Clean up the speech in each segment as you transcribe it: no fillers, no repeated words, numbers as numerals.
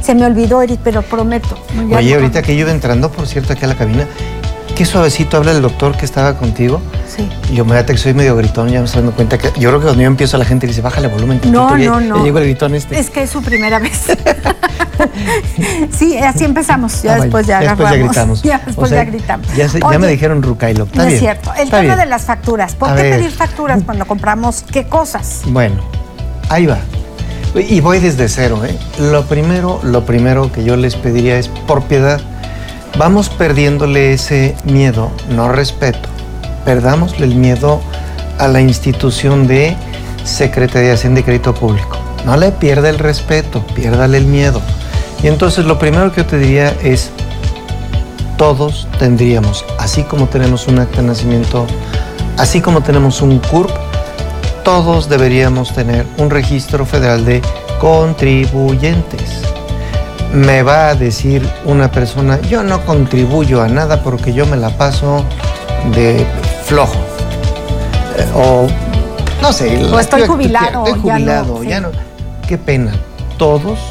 Se me olvidó, Eric, pero prometo. Oye, ahorita que yo iba entrando, por cierto, aquí a la cabina, qué suavecito habla el doctor que estaba contigo. Sí. Y yo, mírate que soy medio gritón, ya me estoy dando cuenta que yo creo que cuando yo empiezo la gente dice, bájale volumen. No. Ya llegó el gritón este. Es que es su primera vez. Sí, así empezamos. Ya después ya agarramos. Después ya gritamos. Ya después ya gritamos. Ya me dijeron Rucailo. Está bien. Es cierto. El tema de las facturas. ¿Por qué pedir facturas cuando compramos qué cosas? Bueno, ahí va. Y voy desde cero, ¿eh? Lo primero que yo les pediría es, por piedad, vamos perdiéndole ese miedo, no respeto. Perdámosle el miedo a la institución de Secretaría de Hacienda y Crédito Público. No le pierda el respeto, piérdale el miedo. Y entonces lo primero que yo te diría es, todos tendríamos, así como tenemos un acta de nacimiento, así como tenemos un CURP, todos deberíamos tener un registro federal de contribuyentes. Me va a decir una persona, yo no contribuyo a nada porque yo me la paso de flojo. O no sé. O estoy jubilado. Estoy jubilado, ya no. Qué pena. Todos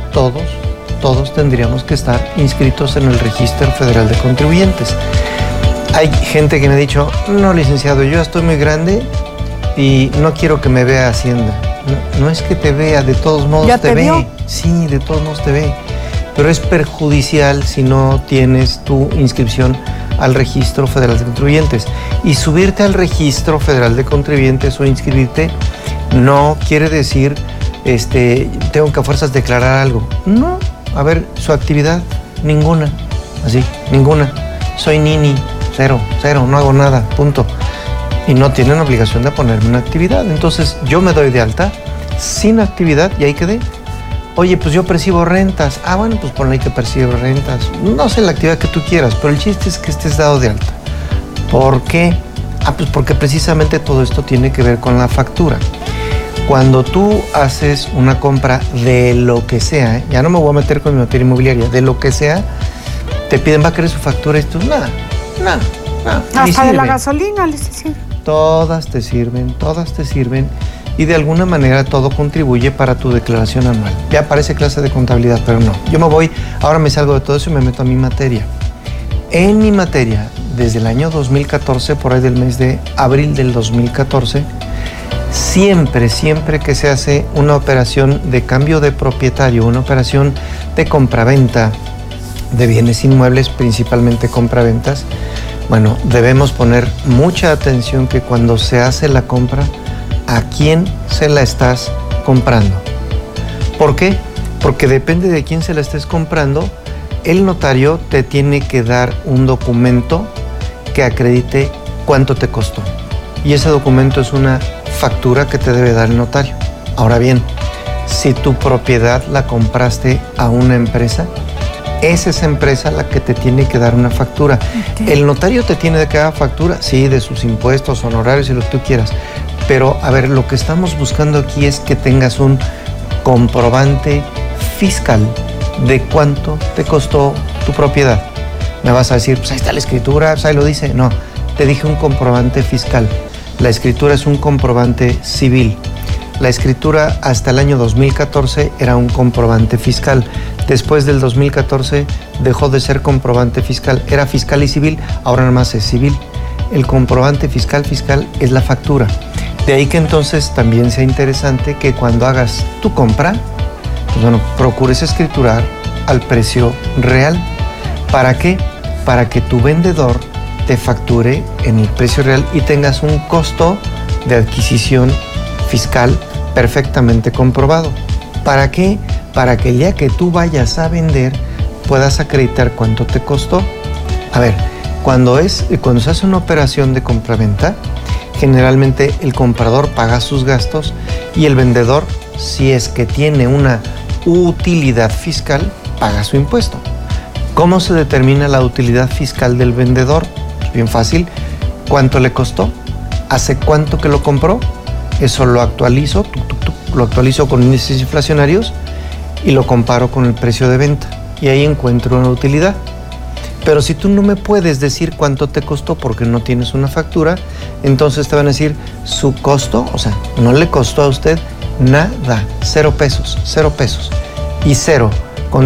tendríamos que estar inscritos en el Registro Federal de Contribuyentes. Hay gente que me ha dicho, no, licenciado, yo estoy muy grande y no quiero que me vea Hacienda. No es que te vea, de todos modos ¿Ya te ve. vio? Sí, de todos modos te ve. Pero es perjudicial si no tienes tu inscripción al Registro Federal de Contribuyentes. Y subirte al Registro Federal de Contribuyentes o inscribirte no quiere decir, tengo que a fuerzas declarar algo. No, a ver, su actividad, ninguna. Así, ninguna. Soy nini, cero, no hago nada, punto. Y no tienen obligación de ponerme una actividad. Entonces yo me doy de alta sin actividad y ahí quedé. Oye, pues yo percibo rentas. Ah, bueno, pues ponle ahí que percibo rentas. No sé la actividad que tú quieras, pero el chiste es que estés dado de alta. ¿Por qué? Ah, pues porque precisamente todo esto tiene que ver con la factura. Cuando tú haces una compra de lo que sea, ya no me voy a meter con mi materia inmobiliaria, de lo que sea, te piden, ¿va a querer su factura? Y tú, nada. Hasta de la gasolina, les decía. Todas te sirven y de alguna manera todo contribuye para tu declaración anual. Ya parece clase de contabilidad, pero no. Yo ahora me salgo de todo eso y me meto a mi materia. En mi materia, desde el año 2014, por ahí del mes de abril del 2014, siempre que se hace una operación de cambio de propietario, una operación de compraventa de bienes inmuebles, principalmente compraventas, bueno, debemos poner mucha atención que cuando se hace la compra, ¿a quién se la estás comprando? ¿Por qué? Porque depende de quién se la estés comprando, el notario te tiene que dar un documento que acredite cuánto te costó. Y ese documento es una factura que te debe dar el notario. Ahora bien, si tu propiedad la compraste a una empresa, es esa empresa la que te tiene que dar una factura. Okay. El notario te tiene que dar factura, sí, de sus impuestos, honorarios y lo que tú quieras. Pero, a ver, lo que estamos buscando aquí es que tengas un comprobante fiscal de cuánto te costó tu propiedad. Me vas a decir, pues ahí está la escritura, pues ahí lo dice. No, te dije un comprobante fiscal. La escritura es un comprobante civil. La escritura hasta el año 2014 era un comprobante fiscal. Después del 2014 dejó de ser comprobante fiscal. Era fiscal y civil, ahora nada más es civil. El comprobante fiscal es la factura. De ahí que entonces también sea interesante que cuando hagas tu compra, pues bueno, procures escriturar al precio real. ¿Para qué? Para que tu vendedor te facture en el precio real y tengas un costo de adquisición fiscal perfectamente comprobado. ¿Para qué? Para que el día que tú vayas a vender puedas acreditar cuánto te costó. A ver, cuando se hace una operación de compraventa, generalmente el comprador paga sus gastos y el vendedor, si es que tiene una utilidad fiscal, paga su impuesto. ¿Cómo se determina la utilidad fiscal del vendedor? Bien fácil. ¿Cuánto le costó? ¿Hace cuánto que lo compró? Eso lo actualizo, lo actualizo con índices inflacionarios y lo comparo con el precio de venta. Y ahí encuentro una utilidad. Pero si tú no me puedes decir cuánto te costó porque no tienes una factura, entonces te van a decir su costo, o sea, no le costó a usted nada, 0 pesos, y 0.